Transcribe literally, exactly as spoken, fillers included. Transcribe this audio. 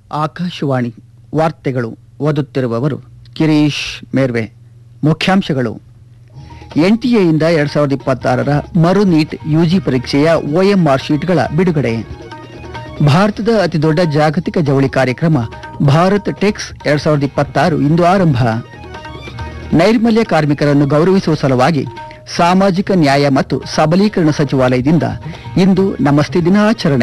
ಆಕಾಶವಾಣಿ ವಾರ್ತೆಗಳು ಓದುತ್ತಿರುವವರು ಕಿರೀಶ್ ಮೇರ್ವೆ. ಮುಖ್ಯಾಂಶಗಳು: ಎನ್ಟಿಎಯಿಂದ ಎರಡ್ ಸಾವಿರದ ಇಪ್ಪತ್ತಾರರ ಮರು ನೀಟ್ ಯುಜಿ ಪರೀಕ್ಷೆಯ ಒಎಂಆರ್ ಶೀಟ್ಗಳ ಬಿಡುಗಡೆ. ಭಾರತದ ಅತಿದೊಡ್ಡ ಜಾಗತಿಕ ಜವಳಿ ಕಾರ್ಯಕ್ರಮ ಭಾರತ್ ಟೆಕ್ಸ್ ಎರಡ್ ಸಾವಿರದ ಇಪ್ಪತ್ತಾರು ಇಂದು ಆರಂಭ. ನೈರ್ಮಲ್ಯ ಕಾರ್ಮಿಕರನ್ನು ಗೌರವಿಸುವ ಸಲುವಾಗಿ ಸಾಮಾಜಿಕ ನ್ಯಾಯ ಮತ್ತು ಸಬಲೀಕರಣ ಸಚಿವಾಲಯದಿಂದ ಇಂದು ನಮಸ್ತೆ ದಿನಾಚರಣೆ.